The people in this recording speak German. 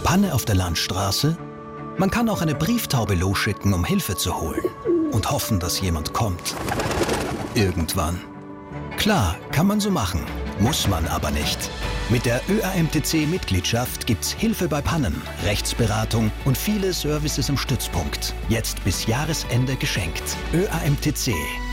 Panne auf der Landstraße? Man kann auch eine Brieftaube losschicken, um Hilfe zu holen. Und hoffen, dass jemand kommt. Irgendwann. Klar, kann man so machen. Muss man aber nicht. Mit der ÖAMTC-Mitgliedschaft gibt's Hilfe bei Pannen, Rechtsberatung und viele Services im Stützpunkt. Jetzt bis Jahresende geschenkt. ÖAMTC.